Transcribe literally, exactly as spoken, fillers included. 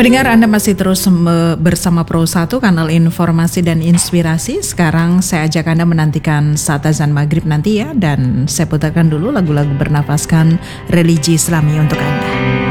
Pendengar, Anda masih terus me- bersama Pro satu, kanal informasi dan inspirasi. Sekarang saya ajak Anda menantikan saat azan maghrib nanti ya. Dan saya putarkan dulu lagu-lagu bernafaskan religi Islami untuk Anda.